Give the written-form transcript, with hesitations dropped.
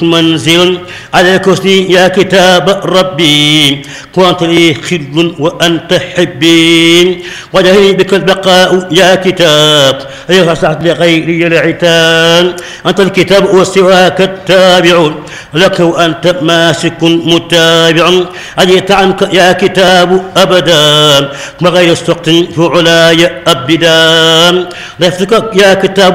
منزل على الكرسي يا كتاب ربي كنت لي خل وأنت حبي وجهي بك البقاء يا كتاب أيها صاحب لغيري العتاب أنت الكتاب وسواك التابع لك وأنت ماسك متابع أجيت عنك يا كتاب أبدا وغير سقط فعلاي أبدا لفتك يا كتاب